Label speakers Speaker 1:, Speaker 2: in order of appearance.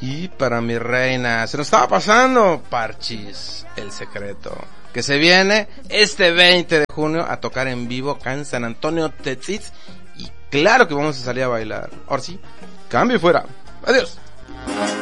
Speaker 1: Y para mi reina, se nos estaba pasando Parchís, el secreto, que se viene este 20 de junio a tocar en vivo acá en San Antonio, Texas. Y claro que vamos a salir a bailar. Ahora sí, cambio y fuera. Adiós.